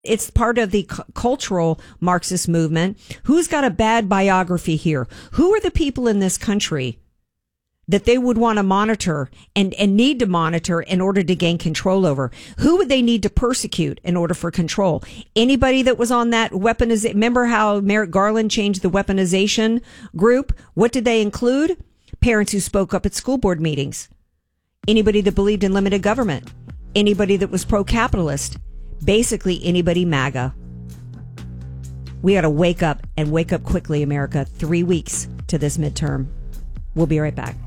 It's part of the cultural Marxist movement. Who's got a bad biography here? Who are the people in this country that they would want to monitor and need to monitor in order to gain control over? Who would they need to persecute in order for control? Anybody that was on that weaponization. Remember how Merrick Garland changed the weaponization group? What did they include? Parents who spoke up at school board meetings. Anybody that believed in limited government. Anybody that was pro-capitalist. Basically anybody MAGA. We got to wake up and wake up quickly, America. 3 weeks to this midterm. We'll be right back.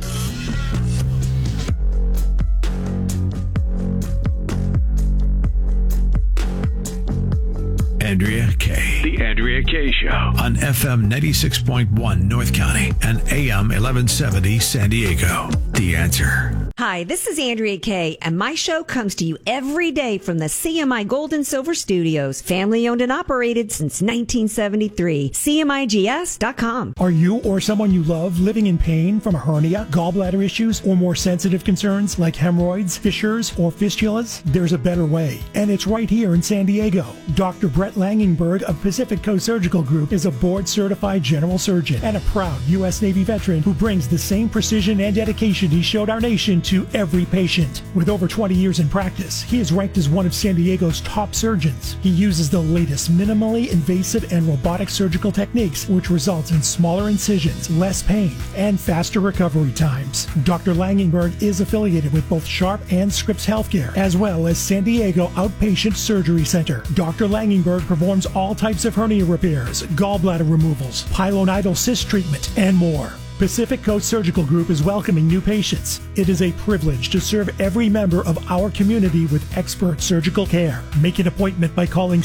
Andrea Kaye. The Andrea Kaye Show. On FM 96.1 North County and AM 1170 San Diego. The Answer. Hi, this is Andrea Kaye, and my show comes to you every day from the CMI Gold and Silver Studios, family owned and operated since 1973. CMIGS.com. Are you or someone you love living in pain from a hernia, gallbladder issues, or more sensitive concerns like hemorrhoids, fissures, or fistulas? There's a better way, and it's right here in San Diego. Dr. Brett Langenberg of Pacific Coast Surgical Group is a board-certified general surgeon and a proud U.S. Navy veteran who brings the same precision and dedication he showed our nation to every patient. With over 20 years in practice, he is ranked as one of San Diego's top surgeons. He uses the latest minimally invasive and robotic surgical techniques, which results in smaller incisions, less pain, and faster recovery times. Dr. Langenberg is affiliated with both Sharp and Scripps Healthcare, as well as San Diego Outpatient Surgery Center. Dr. Langenberg performs all types of hernia repairs, gallbladder removals, pilonidal cyst treatment, and more. Pacific Coast Surgical Group is welcoming new patients. It is a privilege to serve every member of our community with expert surgical care. Make an appointment by calling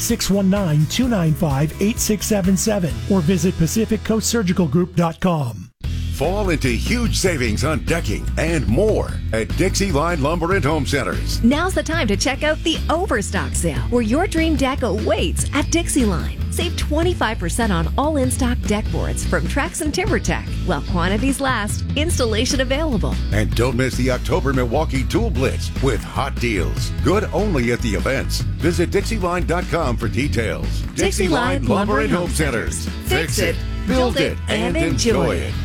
619-295-8677 or visit PacificCoastSurgicalGroup.com. Fall into huge savings on decking and more at Dixie Line Lumber and Home Centers. Now's the time to check out the Overstock Sale, where your dream deck awaits at Dixie Line. Save 25% on all in-stock deck boards from Trex and TimberTech. While quantities last, installation available. And don't miss the October Milwaukee Tool Blitz with hot deals. Good only at the events. Visit DixieLine.com for details. Dixie Line Lumber and Home Centers. Fix it, build it, and enjoy it.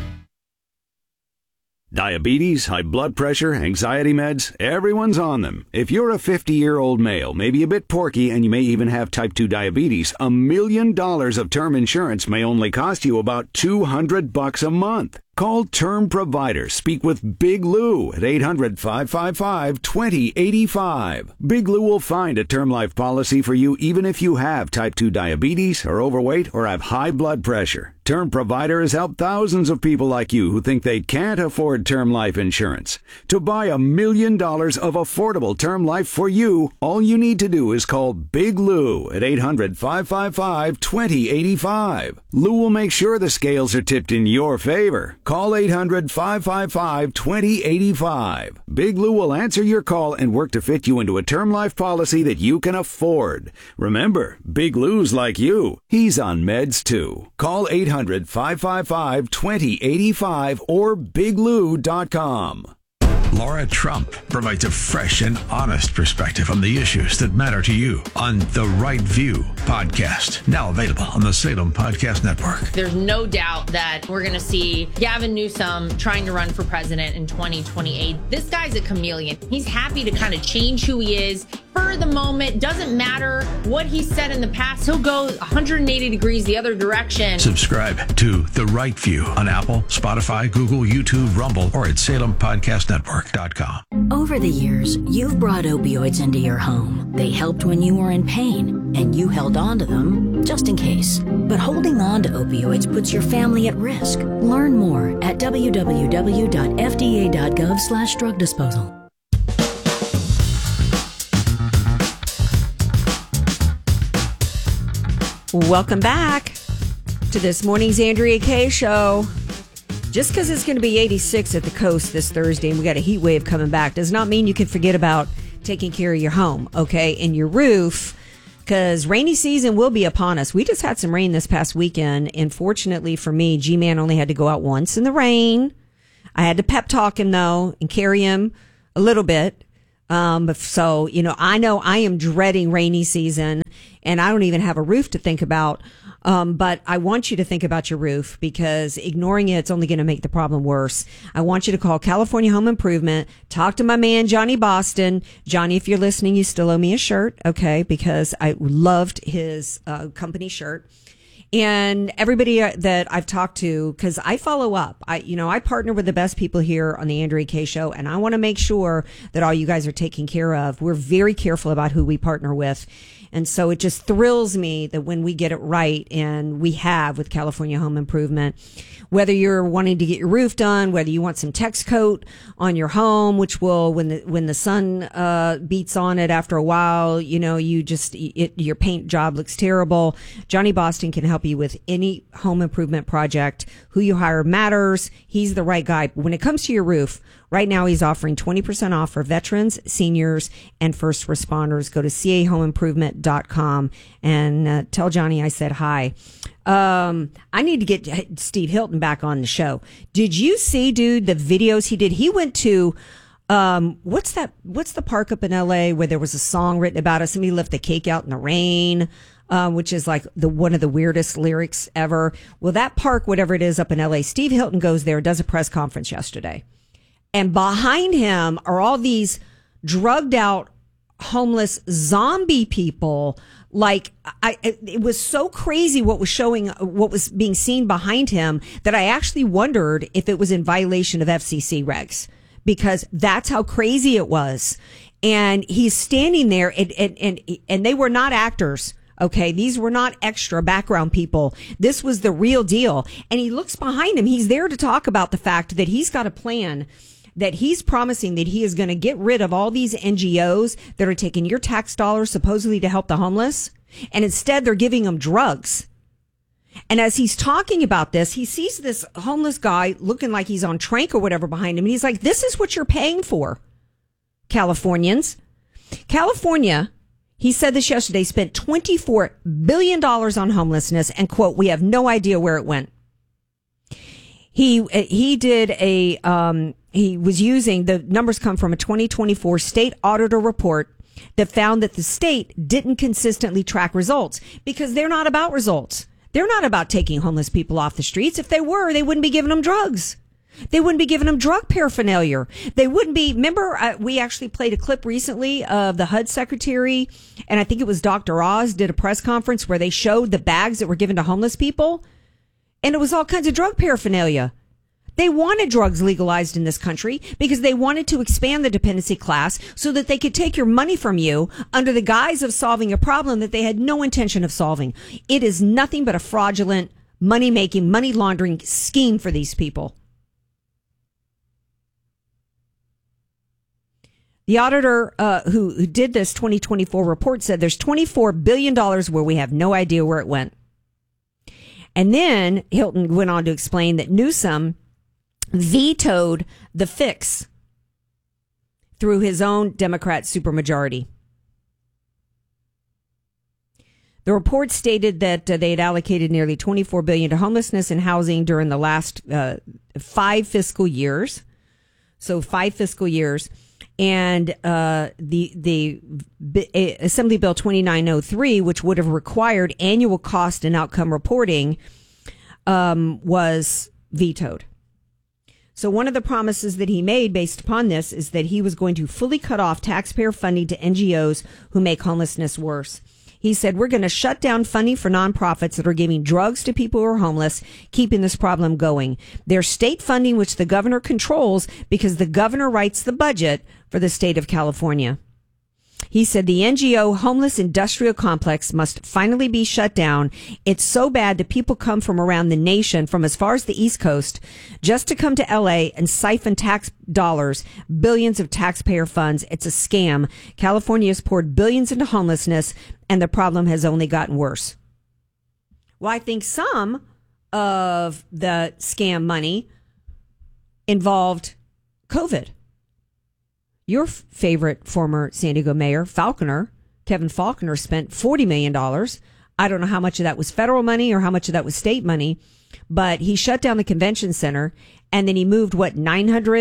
Diabetes, high blood pressure, anxiety meds, everyone's on them. If you're a 50-year-old male, maybe a bit porky, and you may even have type 2 diabetes, $1 million of term insurance may only cost you about $200 a month. Call Term Provider. Speak with Big Lou at 800-555-2085. Big Lou will find a term life policy for you even if you have type 2 diabetes, are overweight, or have high blood pressure. Term Provider has helped thousands of people like you who think they can't afford term life insurance. To buy $1 million of affordable term life for you, all you need to do is call Big Lou at 800-555-2085. Lou will make sure the scales are tipped in your favor. Call 800-555-2085. Big Lou will answer your call and work to fit you into a term life policy that you can afford. Remember, Big Lou's like you. He's on meds too. Call 800-555-2085 or biglou.com. Laura Trump provides a fresh and honest perspective on the issues that matter to you on The Right View podcast, now available on the Salem Podcast Network. There's no doubt that we're going to see Gavin Newsom trying to run for president in 2028. This guy's a chameleon. He's happy to kind of change who he is for the moment. Doesn't matter what he said in the past. He'll go 180 degrees the other direction. Subscribe to The Right View on Apple, Spotify, Google, YouTube, Rumble, or at SalemPodcastNetwork.com. Over the years, you've brought opioids into your home. They helped when you were in pain, and you held on to them just in case. But holding on to opioids puts your family at risk. Learn more at www.fda.gov/drug disposal. Welcome back to this morning's Andrea Kaye Show. Just because it's going to be 86 at the coast this Thursday and we got a heat wave coming back does not mean you can forget about taking care of your home, okay, and your roof, because rainy season will be upon us. We just had some rain this past weekend, and fortunately for me, G-Man only had to go out once in the rain. I had to pep talk him, though, and carry him a little bit. So, I know I am dreading rainy season, and I don't even have a roof to think about. But I want you to think about your roof, because ignoring it's only going to make the problem worse. I want you to call California Home Improvement. Talk to my man, Johnny Boston. Johnny, if you're listening, you still owe me a shirt. Okay. Because I loved his, company shirt. And everybody that I've talked to, because I follow up, I partner with the best people here on the Andrea Kaye Show, and I want to make sure that all you guys are taken care of. We're very careful about who we partner with. And so it just thrills me that when we get it right, and we have with California Home Improvement, whether you're wanting to get your roof done, whether you want some Tex coat on your home, which will, when the sun beats on it after a while, your paint job looks terrible. Johnny Boston can help you with any home improvement project. Who you hire matters. He's the right guy. When it comes to your roof, right now he's offering 20% off for veterans, seniors, and first responders. Go to cahomeimprovement.com and tell Johnny I said hi. I need to get Steve Hilton back on the show. Did you see, dude, the videos he did? He went to, what's the park up in LA where there was a song written about it? Somebody left the cake out in the rain, which is like one of the weirdest lyrics ever. Well, that park, whatever it is up in LA, Steve Hilton goes there, does a press conference yesterday. And behind him are all these drugged out, homeless zombie people. It was so crazy what was being seen behind him, that I actually wondered if it was in violation of FCC regs, because that's how crazy it was. And he's standing there, and they were not actors. Okay. These were not extra background people. This was the real deal. And he looks behind him. He's there to talk about the fact that he's got a plan, that he's promising that he is going to get rid of all these NGOs that are taking your tax dollars supposedly to help the homeless. And instead they're giving them drugs. And as he's talking about this, he sees this homeless guy looking like he's on Trank or whatever behind him. And he's like, this is what you're paying for, Californians. California, he said this yesterday, spent $24 billion on homelessness, and quote, we have no idea where it went. He did he was using, the numbers come from a 2024 state auditor report that found that the state didn't consistently track results, because they're not about results. They're not about taking homeless people off the streets. If they were, they wouldn't be giving them drugs. They wouldn't be giving them drug paraphernalia. They wouldn't be. Remember, we actually played a clip recently of the HUD secretary, and I think it was Dr. Oz, did a press conference where they showed the bags that were given to homeless people, and it was all kinds of drug paraphernalia. They wanted drugs legalized in this country because they wanted to expand the dependency class so that they could take your money from you under the guise of solving a problem that they had no intention of solving. It is nothing but a fraudulent, money-making, money laundering scheme for these people. The auditor who did this 2024 report said there's $24 billion where we have no idea where it went. And then Hilton went on to explain that Newsom vetoed the fix through his own Democrat supermajority. The report stated that they had allocated nearly $24 billion to homelessness and housing during the last 5 fiscal years. So 5 fiscal years. And the Assembly Bill 2903, which would have required annual cost and outcome reporting, was vetoed. So one of the promises that he made based upon this is that he was going to fully cut off taxpayer funding to NGOs who make homelessness worse. He said, we're going to shut down funding for nonprofits that are giving drugs to people who are homeless, keeping this problem going. There's state funding, which the governor controls because the governor writes the budget for the state of California. He said the NGO homeless industrial complex must finally be shut down. It's so bad that people come from around the nation, from as far as the East Coast, just to come to LA and siphon tax dollars, billions of taxpayer funds. It's a scam. California has poured billions into homelessness, and the problem has only gotten worse. Well, I think some of the scam money involved COVID. Your favorite former San Diego mayor, Falconer, Kevin Falconer, spent $40 million. I don't know how much of that was federal money or how much of that was state money, but he shut down the convention center, and then he moved, 900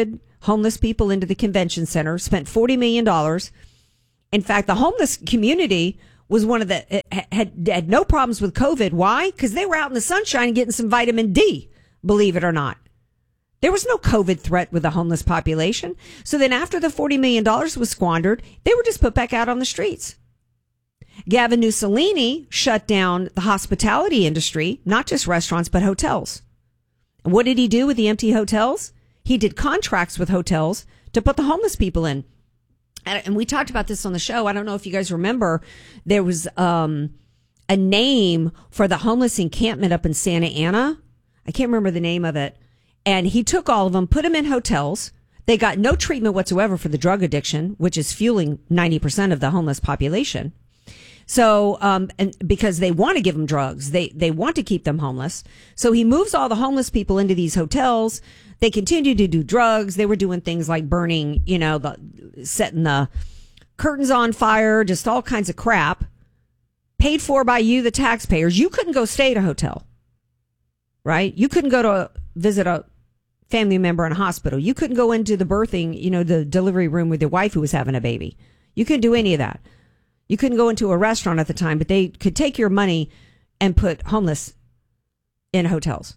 homeless people into the convention center, spent $40 million. In fact, the homeless community was one of the, had no problems with COVID. Why? Because they were out in the sunshine getting some vitamin D, believe it or not. There was no COVID threat with the homeless population. So then after the $40 million was squandered, they were just put back out on the streets. Gavin Mussolini shut down the hospitality industry, not just restaurants, but hotels. And what did he do with the empty hotels? He did contracts with hotels to put the homeless people in. And we talked about this on the show. I don't know if you guys remember, there was a name for the homeless encampment up in Santa Ana. I can't remember the name of it. And he took all of them, put them in hotels. They got no treatment whatsoever for the drug addiction, which is fueling 90% of the homeless population. So, and because they want to give them drugs, they want to keep them homeless. So he moves all the homeless people into these hotels. They continue to do drugs. They were doing things like burning, setting the curtains on fire, just all kinds of crap. Paid for by you, the taxpayers. You couldn't go stay at a hotel, right? You couldn't go to visit a family member in a hospital. You couldn't go into the birthing, the delivery room with your wife who was having a baby. You couldn't do any of that. You couldn't go into a restaurant at the time, but they could take your money and put homeless in hotels.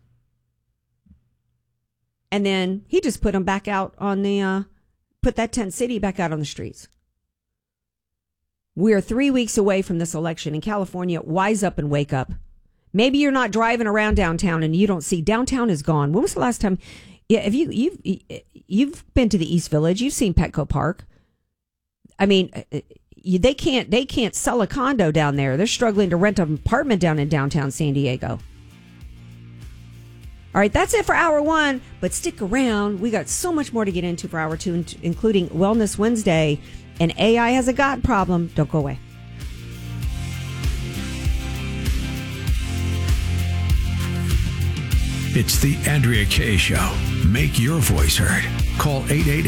And then he just put them back out on put that tent city back out on the streets. We are 3 weeks away from this election in California. Wise up and wake up. Maybe you're not driving around downtown and you don't see downtown is gone. When was the last time? Yeah, if you've been to the East Village, you've seen Petco Park. I mean, they can't sell a condo down there. They're struggling to rent an apartment down in downtown San Diego. All right, that's it for hour one, but stick around. We got so much more to get into for hour two, including Wellness Wednesday, and AI has a God problem. Don't go away. It's the Andrea Kaye Show. Make your voice heard. Call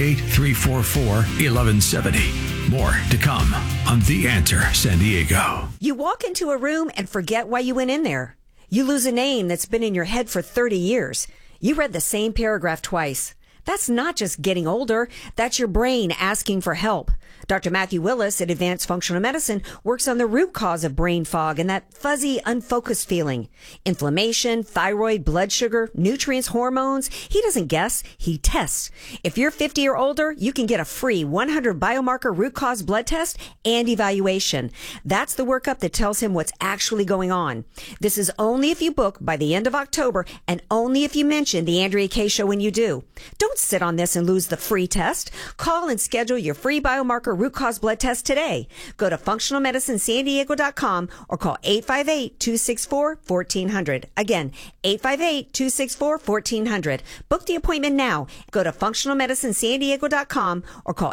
888-344-1170. More to come on The Answer San Diego. You walk into a room and forget why you went in there. You lose a name that's been in your head for 30 years. You read the same paragraph twice. That's not just getting older. That's your brain asking for help. Dr. Matthew Willis at Advanced Functional Medicine works on the root cause of brain fog and that fuzzy, unfocused feeling. Inflammation, thyroid, blood sugar, nutrients, hormones. He doesn't guess, he tests. If you're 50 or older, you can get a free 100 biomarker root cause blood test and evaluation. That's the workup that tells him what's actually going on. This is only if you book by the end of October and only if you mention the Andrea Kaye Show when you do. Don't sit on this and lose the free test. Call and schedule your free biomarker root cause blood test today. Go to functionalmedicinesandiego.com or call 858-264-1400. Again, 858-264-1400. Book the appointment now. Go to functionalmedicinesandiego.com or call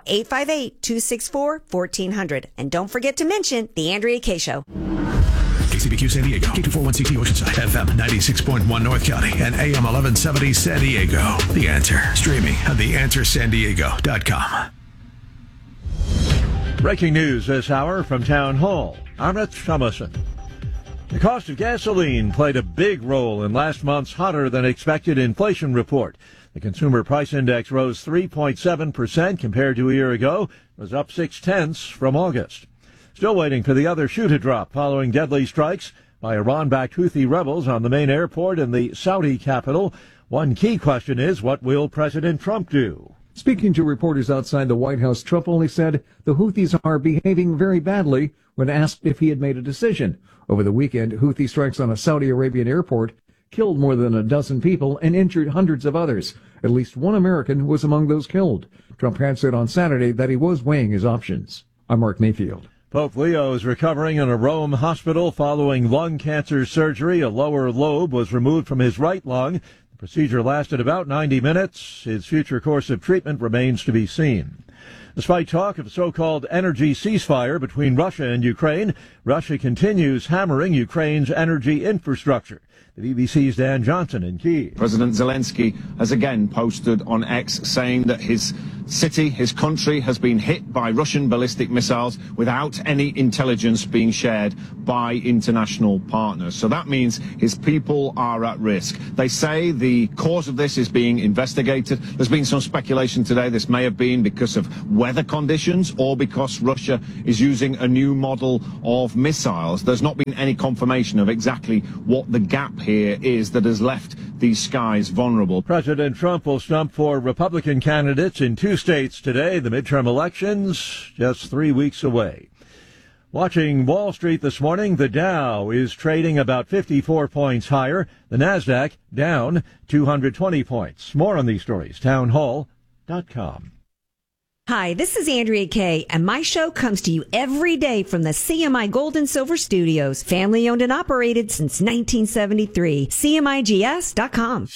858-264-1400. And don't forget to mention the Andrea Kaye Show. KCBQ San Diego, K241CT Oceanside, FM 96.1 North County, and AM 1170 San Diego. The Answer, streaming at theanswersandiego.com. Breaking news this hour from Town Hall. I'm Rich Thomason. The cost of gasoline played a big role in last month's hotter-than-expected inflation report. The Consumer Price Index rose 3.7% compared to a year ago. It was up 0.6 from August. Still waiting for the other shoe to drop following deadly strikes by Iran-backed Houthi rebels on the main airport in the Saudi capital. One key question is, what will President Trump do? Speaking to reporters outside the White House, Trump only said the Houthis are behaving very badly when asked if he had made a decision. Over the weekend, Houthi strikes on a Saudi Arabian airport killed more than a dozen people and injured hundreds of others. At least one American was among those killed. Trump had said on Saturday that he was weighing his options. I'm Mark Mayfield. Pope Leo is recovering in a Rome hospital following lung cancer surgery. A lower lobe was removed from his right lung. The procedure lasted about 90 minutes. His future course of treatment remains to be seen. Despite talk of a so-called energy ceasefire between Russia and Ukraine, Russia continues hammering Ukraine's energy infrastructure. The BBC's Dan Johnson in Kyiv. President Zelensky has again posted on X saying that his city, his country, has been hit by Russian ballistic missiles without any intelligence being shared by international partners. So that means his people are at risk. They say the cause of this is being investigated. There's been some speculation today this may have been because of weather conditions or because Russia is using a new model of missiles. There's not been any confirmation of exactly what the gap here is that has left these skies vulnerable. President Trump will stump for Republican candidates in 2 states today. The midterm elections just 3 weeks away. Watching Wall Street this morning, the Dow is trading about 54 points higher. The Nasdaq down 220 points. More on these stories, townhall.com. Hi, this is Andrea Kay, and my show comes to you every day from the CMI Gold and Silver Studios, family owned and operated since 1973. CMIGS.com.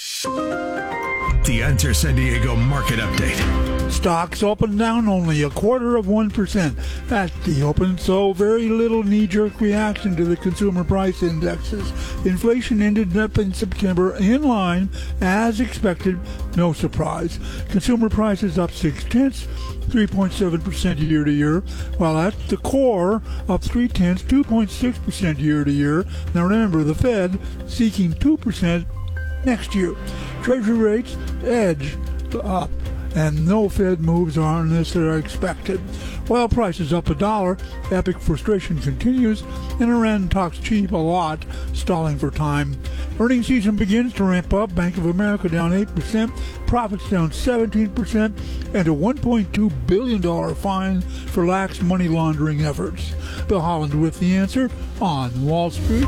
The Answer San Diego Market Update. Stocks open down only 0.25% at the open, so very little knee-jerk reaction to the consumer price indexes. Inflation ended up in September in line as expected, no surprise. Consumer prices up 0.6, 3.7% year to year, while at the core up 0.3, 2.6% year to year. Now remember, the Fed seeking 2% next year. Treasury rates edge up, and no Fed moves are necessarily expected. Oil prices up $1. Epic frustration continues, and Iran talks cheap a lot, stalling for time. Earnings season begins to ramp up. Bank of America down 8%, profits down 17%, and a $1.2 billion fine for lax money laundering efforts. Bill Holland with the answer on Wall Street.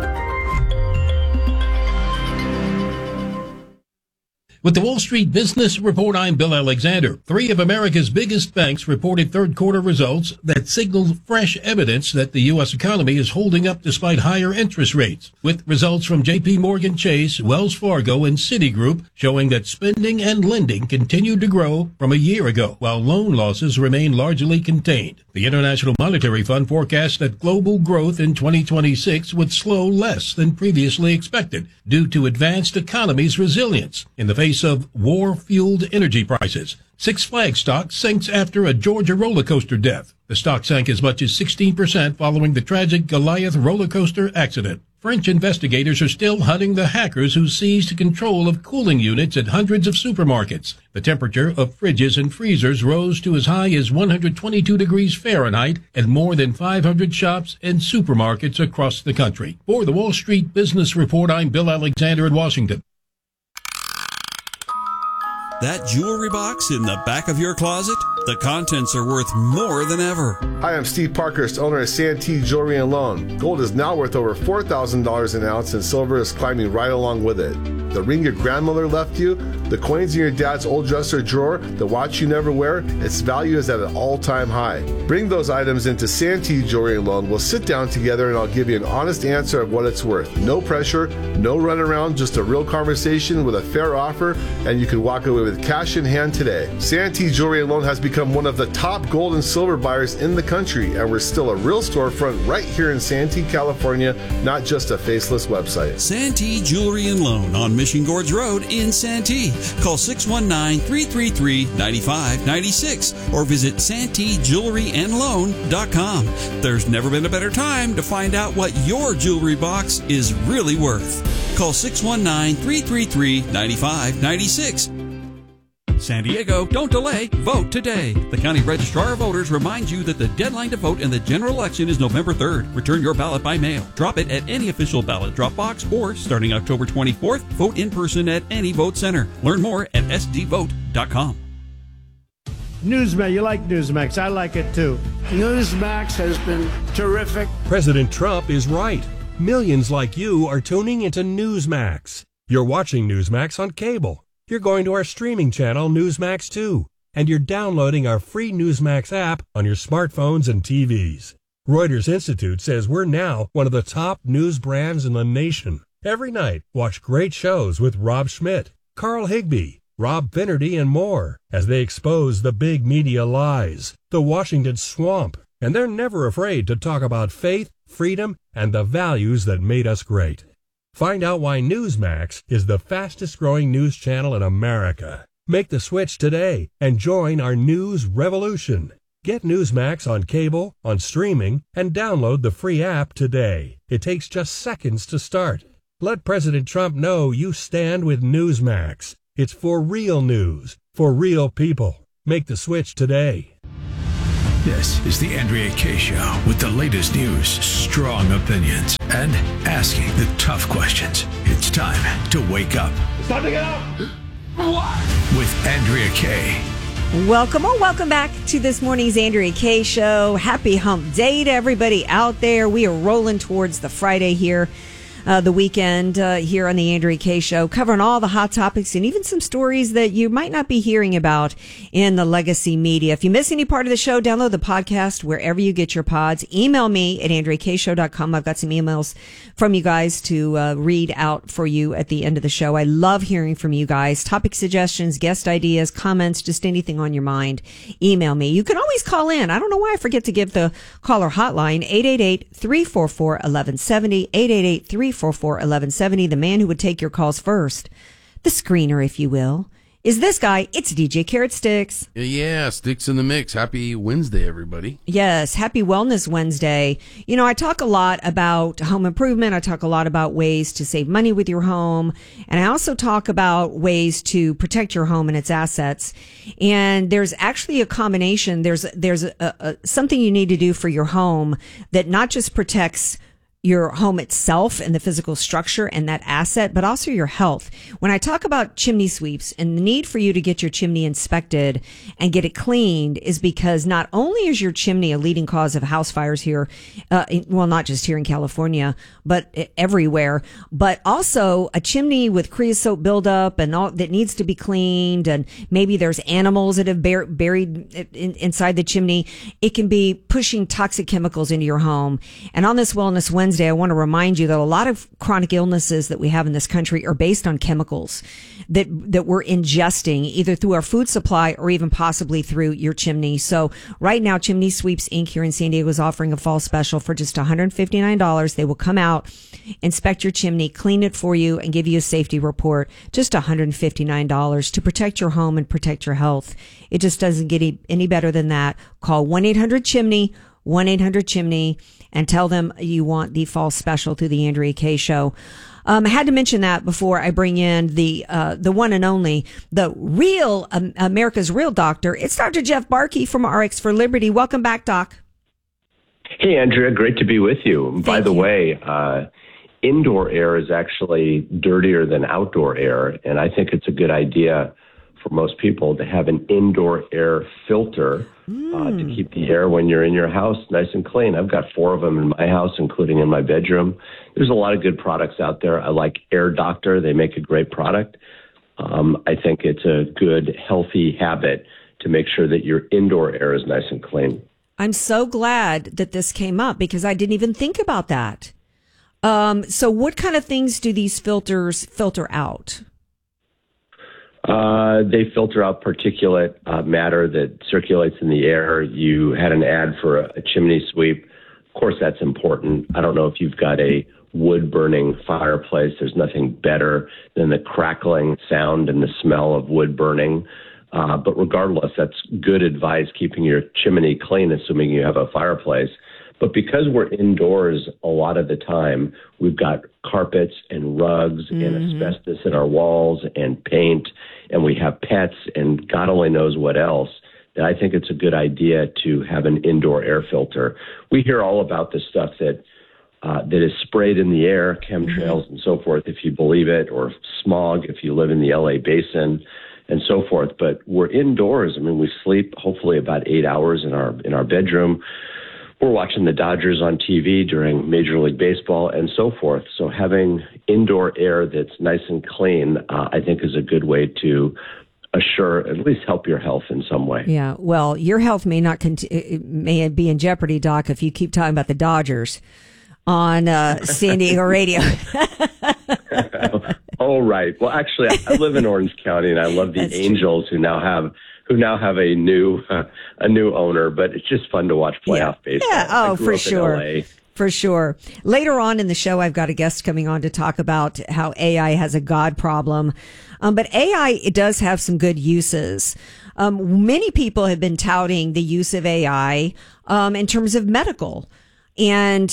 With the Wall Street Business Report, I'm Bill Alexander. 3 of America's biggest banks reported third quarter results that signaled fresh evidence that the U.S. economy is holding up despite higher interest rates, with results from J.P. Morgan Chase, Wells Fargo, and Citigroup showing that spending and lending continued to grow from a year ago, while loan losses remain largely contained. The International Monetary Fund forecasts that global growth in 2026 would slow less than previously expected due to advanced economies' resilience in the face of war-fueled energy prices. Six Flags stock sinks after a Georgia roller coaster death. The stock sank as much as 16% following the tragic Goliath roller coaster accident. French investigators are still hunting the hackers who seized control of cooling units at hundreds of supermarkets. The temperature of fridges and freezers rose to as high as 122 degrees Fahrenheit at more than 500 shops and supermarkets across the country. For the Wall Street Business Report, I'm Bill Alexander in Washington. That jewelry box in the back of your closet? The contents are worth more than ever. Hi, I'm Steve Parkhurst, owner of Santee Jewelry and Loan. Gold is now worth over $4,000 an ounce, and silver is climbing right along with it. The ring your grandmother left you, the coins in your dad's old dresser drawer, the watch you never wear, its value is at an all-time high. Bring those items into Santee Jewelry and Loan. We'll sit down together and I'll give you an honest answer of what it's worth. No pressure, no runaround, just a real conversation with a fair offer, and you can walk away with cash in hand today. Santee Jewelry and Loan has become one of the top gold and silver buyers in the country, and we're still a real storefront right here in Santee, California, not just a faceless website. Santee Jewelry and Loan on Mission Gorge Road in Santee. Call 619-333-9596 or visit SanteeJewelryandLoan.com. There's never been a better time to find out what your jewelry box is really worth. Call 619-333-9596. San Diego, don't delay. Vote today. The County Registrar of Voters reminds you that the deadline to vote in the general election is November 3rd. Return your ballot by mail. Drop it at any official ballot drop box, or starting October 24th, vote in person at any vote center. Learn more at sdvote.com. Newsmax, you like Newsmax. I like it too. Newsmax has been terrific. President Trump is right. Millions like you are tuning into Newsmax. You're watching Newsmax on cable. You're going to our streaming channel, Newsmax 2, and you're downloading our free Newsmax app on your smartphones and TVs. Reuters Institute says we're now one of the top news brands in the nation. Every night, watch great shows with Rob Schmidt, Carl Higbie, Rob Finnerty, and more as they expose the big media lies, the Washington swamp, and they're never afraid to talk about faith, freedom, and the values that made us great. Find out why Newsmax is the fastest growing news channel in America. Make the switch today and join our news revolution. Get Newsmax on cable, on streaming, and download the free app today. It takes just seconds to start. Let President Trump know you stand with Newsmax. It's for real news, for real people. Make the switch today. This is the Andrea Kaye Show with the latest news, strong opinions, and asking the tough questions. It's time to wake up. It's time to get up. With Andrea Kaye. Welcome back to this morning's Andrea Kaye Show. Happy hump day to everybody out there. We are rolling towards the Friday here. The weekend here on the Andrea Kaye Show, covering all the hot topics and even some stories that you might not be hearing about in the legacy media. If you miss any part of the show, download the podcast wherever you get your pods. Email me at AndreaKayeShow.com. I've got some emails from you guys to read out for you at the end of the show. I love hearing from you guys. Topic suggestions, guest ideas, comments, just anything on your mind. Email me. You can always call in. I don't know why I forget to give the caller hotline, 888-344-1170, 888-344-1170. The man who would take your calls first, the screener, if you will, is this guy. It's DJ Carrot Sticks. Yeah, Sticks in the mix. Happy Wednesday, everybody. Yes, happy Wellness Wednesday. You know, I talk a lot about home improvement. I talk a lot about ways to save money with your home. And I also talk about ways to protect your home and its assets. And there's actually a combination. There's something you need to do for your home that not just protects your home itself and the physical structure and that asset, but also your health. When I talk about chimney sweeps and the need for you to get your chimney inspected and get it cleaned is because not only is your chimney a leading cause of house fires here, well, not just here in California, but everywhere, but also a chimney with creosote buildup and all that needs to be cleaned. And maybe there's animals that have buried inside the chimney. It can be pushing toxic chemicals into your home. And on this Wellness Wednesday, I want to remind you that a lot of chronic illnesses that we have in this country are based on chemicals that we're ingesting either through our food supply or even possibly through your chimney. So right now, Chimney Sweeps Inc. here in San Diego is offering a fall special for just $159. They will come out, inspect your chimney, clean it for you, and give you a safety report. Just $159 to protect your home and protect your health. It just doesn't get any better than that. Call 1-800-CHIMNEY, 1-800-CHIMNEY, and tell them you want the fall special through the Andrea Kaye Show. I had to mention that before I bring in the one and only, the real, America's real doctor. It's Dr. Jeff Barkey from RX for Liberty. Welcome back, Doc. Hey, Andrea. Great to be with you. By the way, indoor air is actually dirtier than outdoor air, and I think it's a good idea for most people to have an indoor air filter to keep the air when you're in your house nice and clean. I've got 4 of them in my house, including in my bedroom. There's a lot of good products out there. I like Air Doctor. They make a great product. I think it's a good, healthy habit to make sure that your indoor air is nice and clean. I'm so glad that this came up because I didn't even think about that. So what kind of things do these filters filter out? They filter out particulate matter that circulates in the air. You had an ad for a chimney sweep. Of course, that's important. I don't know if you've got a wood-burning fireplace. There's nothing better than the crackling sound and the smell of wood burning. But regardless, that's good advice, keeping your chimney clean, assuming you have a fireplace. But because we're indoors a lot of the time, we've got carpets and rugs and asbestos in our walls and paint, and we have pets and God only knows what else, that I think it's a good idea to have an indoor air filter. We hear all about the stuff that is sprayed in the air, chemtrails and so forth, if you believe it, or smog if you live in the LA basin and so forth. But we're indoors. I mean, we sleep hopefully about 8 hours in our bedroom. We're watching the Dodgers on TV during Major League Baseball and so forth. So having indoor air that's nice and clean, I think is a good way to assure, at least help your health in some way. Yeah, well, your health may not may be in jeopardy, Doc, if you keep talking about the Dodgers on San Diego radio. Oh, right. Well, actually, I live in Orange County, and I love the Angels, who now have a new owner. But it's just fun to watch playoff baseball. Yeah. Oh, for sure. For sure. Later on in the show, I've got a guest coming on to talk about how AI has a God problem. But AI, it does have some good uses. Many people have been touting the use of AI in terms of medical. And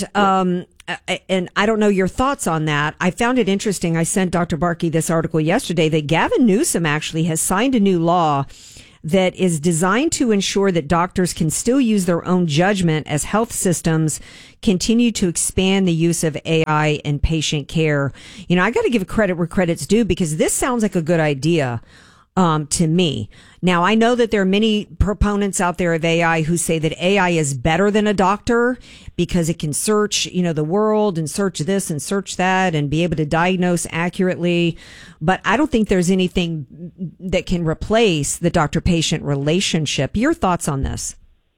I don't know your thoughts on that. I found it interesting. I sent Dr. Barkey this article yesterday that Gavin Newsom actually has signed a new law that is designed to ensure that doctors can still use their own judgment as health systems continue to expand the use of AI in patient care. You know, I got to give credit where credit's due, because this sounds like a good idea to me. Now, I know that there are many proponents out there of AI who say that AI is better than a doctor because it can search, the world and search this and search that and be able to diagnose accurately. But I don't think there's anything that can replace the doctor-patient relationship. Your thoughts on this?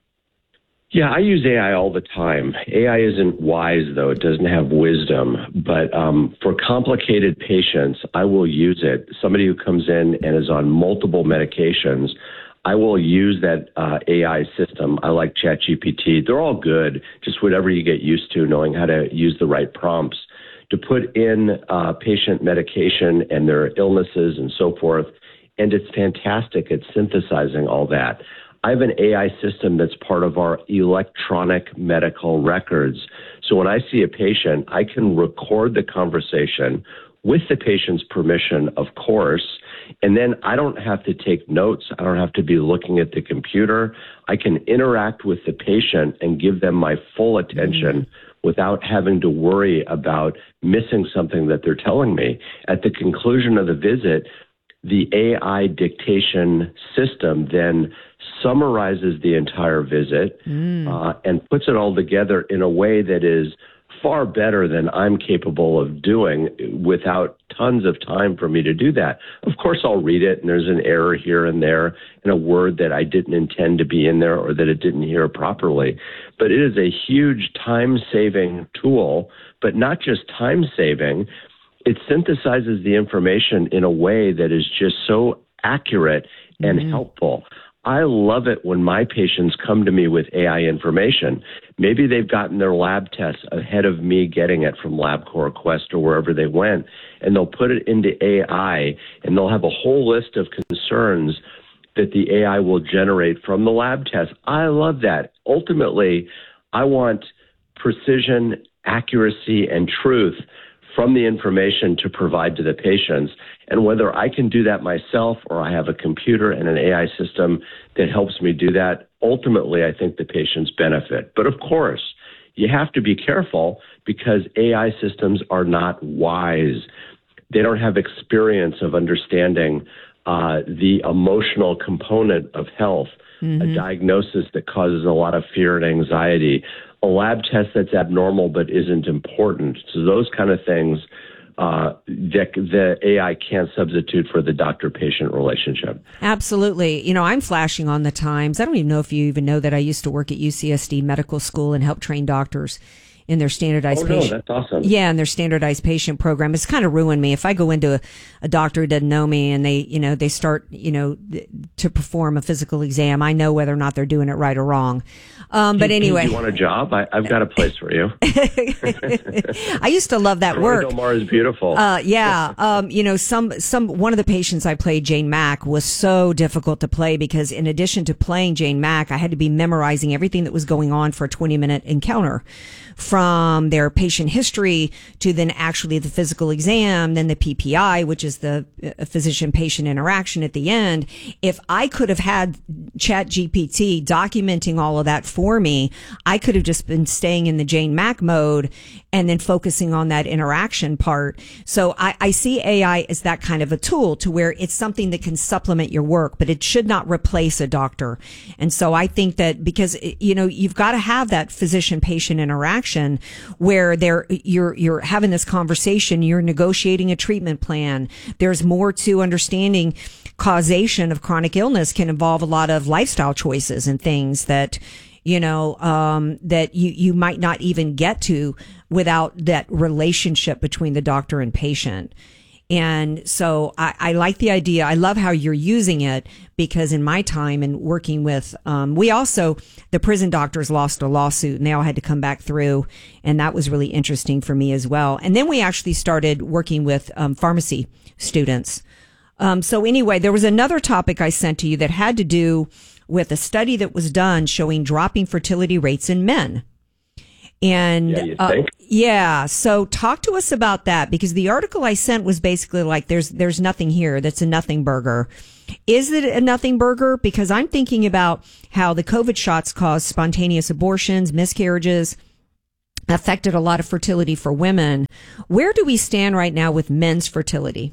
Yeah, I use AI all the time. AI isn't wise, though. It doesn't have wisdom. But for complicated patients, I will use it. Somebody who comes in and is on multiple medications, I will use that AI system. I like ChatGPT. They're all good, just whatever you get used to, knowing how to use the right prompts to put in patient medication and their illnesses and so forth. And it's fantastic at synthesizing all that. I have an AI system that's part of our electronic medical records. So when I see a patient, I can record the conversation with the patient's permission, of course, and then I don't have to take notes. I don't have to be looking at the computer. I can interact with the patient and give them my full attention without having to worry about missing something that they're telling me. At the conclusion of the visit, the AI dictation system then summarizes the entire visit and puts it all together in a way that is far better than I'm capable of doing without tons of time for me to do that. Of course, I'll read it, and there's an error here and there and a word that I didn't intend to be in there or that it didn't hear properly. But it is a huge time-saving tool, but not just time-saving. It synthesizes the information in a way that is just so accurate and helpful. I love it when my patients come to me with AI information. Maybe they've gotten their lab tests ahead of me getting it from LabCorp, Quest, or wherever they went, and they'll put it into AI, and they'll have a whole list of concerns that the AI will generate from the lab test. I love that. Ultimately, I want precision, accuracy, and truth from the information to provide to the patients. And whether I can do that myself or I have a computer and an AI system that helps me do that, ultimately, I think the patients benefit. But of course, you have to be careful because AI systems are not wise. They don't have experience of understanding the emotional component of health, a diagnosis that causes a lot of fear and anxiety, a lab test that's abnormal but isn't important. So those kind of things that the AI can't substitute for the doctor-patient relationship. Absolutely. I'm flashing on the times. I don't even know if you even know that I used to work at UCSD Medical School and help train doctors in their standardized patient. That's awesome. Yeah, in their standardized patient program. It's kind of ruined me. If I go into a doctor who doesn't know me and they start, to perform a physical exam, I know whether or not they're doing it right or wrong. But anyway. Do you want a job? I've got a place for you. I used to love that work. Del Mar is beautiful. Yeah. One of the patients I played, Jane Mack, was so difficult to play because in addition to playing Jane Mack, I had to be memorizing everything that was going on for a 20-minute encounter, from their patient history to then actually the physical exam, then the PPI, which is the physician-patient interaction at the end. If I could have had ChatGPT documenting all of that for me, I could have just been staying in the Jane Mack mode and then focusing on that interaction part. So I see AI as that kind of a tool to where it's something that can supplement your work, but it should not replace a doctor. And so I think that because, you've got to have that physician-patient interaction where you're having this conversation, you're negotiating a treatment plan. There's more to understanding. Causation of chronic illness can involve a lot of lifestyle choices and things that that you might not even get to without that relationship between the doctor and patient. And so I like the idea. I love how you're using it, because in my time and working with, the prison doctors lost a lawsuit and they all had to come back through. And that was really interesting for me as well. And then we actually started working with pharmacy students. So anyway, there was another topic I sent to you that had to do with a study that was done showing dropping fertility rates in men. And so talk to us about that, because the article I sent was basically like, there's nothing here. That's a nothing burger. Is it a nothing burger? Because I'm thinking about how the COVID shots caused spontaneous abortions, miscarriages, affected a lot of fertility for women. Where do we stand right now with men's fertility?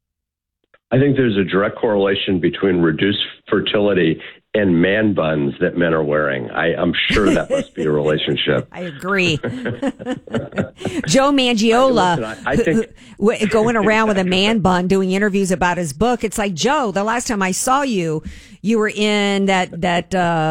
I think there's a direct correlation between reduced fertility and man buns that men are wearing. I'm sure that must be a relationship. I agree. Joe Mangiola, I think going around with a man bun doing interviews about his book. It's like, Joe, the last time I saw you, you were in that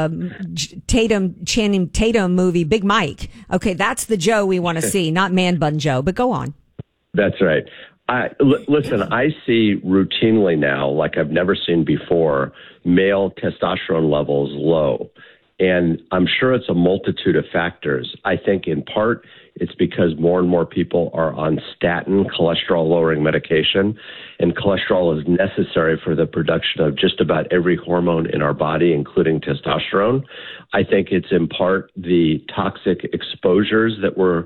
Channing Tatum movie, Big Mike. Okay, that's the Joe we want to see, not man bun Joe. But go on. That's right. Listen, I see routinely now, like I've never seen before, male testosterone levels low. And I'm sure it's a multitude of factors. I think in part it's because more and more people are on statin, cholesterol-lowering medication, and cholesterol is necessary for the production of just about every hormone in our body, including testosterone. I think it's in part the toxic exposures that we're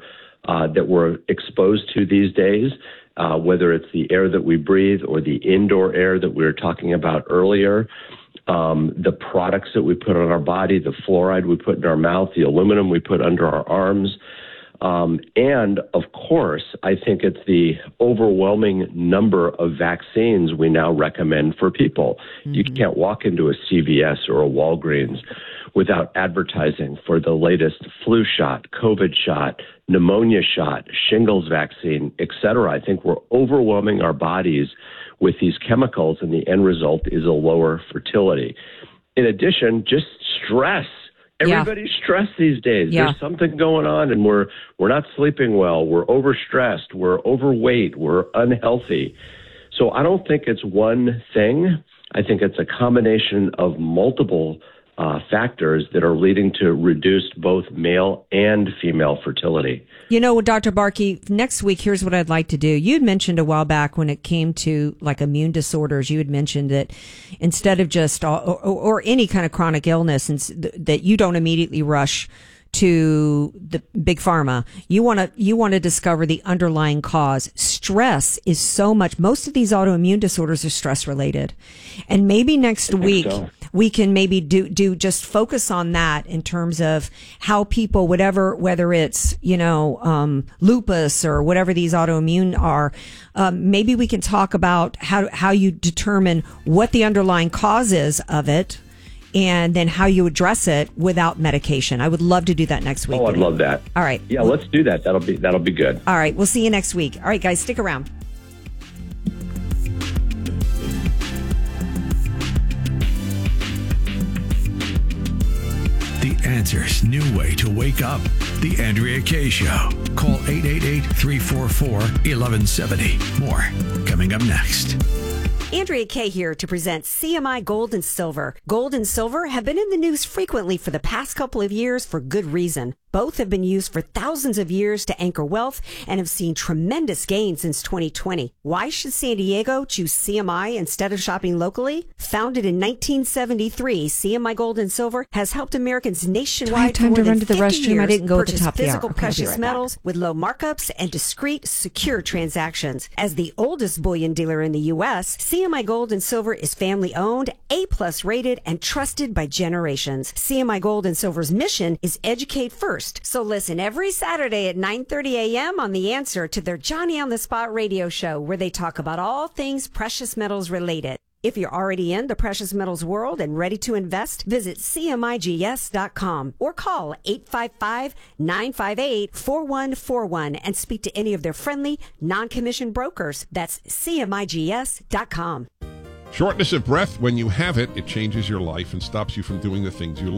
exposed to these days. Whether it's the air that we breathe or the indoor air that we were talking about earlier, the products that we put on our body, the fluoride we put in our mouth, the aluminum we put under our arms. And, of course, I think it's the overwhelming number of vaccines we now recommend for people. Mm-hmm. You can't walk into a CVS or a Walgreens without advertising for the latest flu shot, COVID shot, pneumonia shot, shingles vaccine, et cetera. I think we're overwhelming our bodies with these chemicals, and the end result is a lower fertility. In addition, just stress. Everybody's stressed these days. Yeah. There's something going on, and we're not sleeping well. We're overstressed. We're overweight. We're unhealthy. So I don't think it's one thing. I think it's a combination of multiple factors that are leading to reduced both male and female fertility. You know, Dr. Barkey, next week, here's what I'd like to do. You had mentioned a while back when it came to like immune disorders, you had mentioned that instead of just, or any kind of chronic illness, that you don't immediately rush to the big pharma. You want to discover the underlying cause. Stress is so much. Most of these autoimmune disorders are stress related, and maybe next week we can maybe do just focus on that in terms of how people, whether it's lupus or whatever these autoimmune are. Maybe we can talk about how you determine what the underlying cause is of it, and then how you address it without medication. I would love to do that next week. Oh, I'd love that. All right. Yeah, let's do that. That'll be good. All right. We'll see you next week. All right, guys, stick around. The Answer's new way to wake up. The Andrea Kaye Show. Call 888-344-1170. More coming up next. Andrea Kaye here to present CMI Gold and Silver. Gold and silver have been in the news frequently for the past couple of years for good reason. Both have been used for thousands of years to anchor wealth and have seen tremendous gains since 2020. Why should San Diego choose CMI instead of shopping locally? Founded in 1973, CMI Gold and Silver has helped Americans nationwide for more than 50 years I didn't go at the top of the hour. Physical precious metals with low markups and discreet, secure transactions. As the oldest bullion dealer in the U.S., CMI Gold and Silver is family owned, A+ rated, and trusted by generations. CMI Gold and Silver's mission is educate first. So listen every Saturday at 9:30 a.m. on The Answer to their Johnny on the Spot radio show, where they talk about all things precious metals related. If you're already in the precious metals world and ready to invest, visit CMIGS.com or call 855-958-4141 and speak to any of their friendly, non-commissioned brokers. That's CMIGS.com. Shortness of breath, when you have it, it changes your life and stops you from doing the things you love.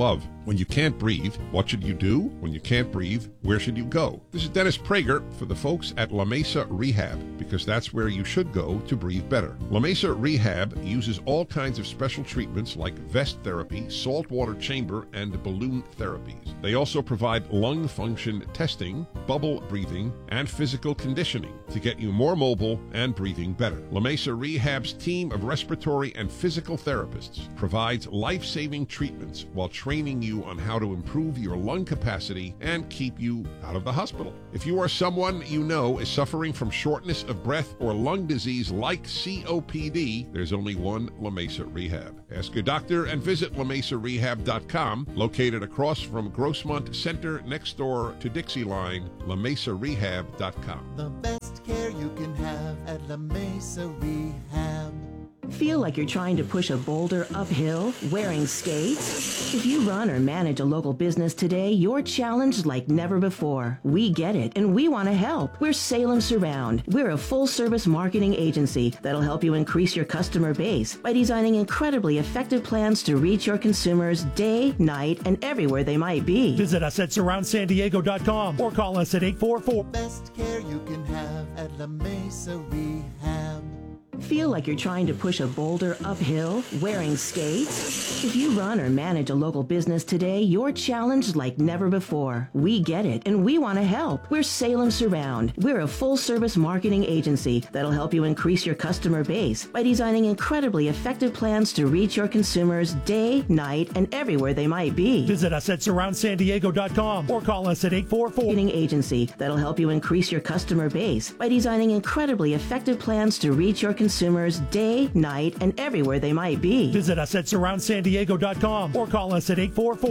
When you can't breathe, what should you do? When you can't breathe, where should you go? This is Dennis Prager for the folks at La Mesa Rehab, because that's where you should go to breathe better. La Mesa Rehab uses all kinds of special treatments like vest therapy, saltwater chamber, and balloon therapies. They also provide lung function testing, bubble breathing, and physical conditioning to get you more mobile and breathing better. La Mesa Rehab's team of respiratory and physical therapists provides life-saving treatments while training you on how to improve your lung capacity and keep you out of the hospital. If you are someone you know is suffering from shortness of breath or lung disease like COPD, there's only one La Mesa Rehab. Ask your doctor and visit LaMesaRehab.com, located across from Grossmont Center next door to Dixie Line, LaMesaRehab.com. The best care you can have at La Mesa Rehab. Feel like you're trying to push a boulder uphill wearing skates? If you run or manage a local business today, you're challenged like never before. We get it, and we want to help. We're Salem Surround. We're a full-service marketing agency that'll help you increase your customer base by designing incredibly effective plans to reach your consumers day, night, and everywhere they might be. Visit us at surroundsandiego.com or call us at 844. Best care you can have at La Mesa Rehab. Feel like you're trying to push a boulder uphill wearing skates? If you run or manage a local business today, you're challenged like never before. We get it, and we want to help. We're Salem Surround. We're a full-service marketing agency that'll help you increase your customer base by designing incredibly effective plans to reach your consumers day, night, and everywhere they might be. Visit us at surroundsandiego.com or call us at 844. Marketing agency that'll help you increase your customer base by designing incredibly effective plans to reach your consumers day, night, and everywhere they might be. Visit us at surroundsandiego.com or call us at 844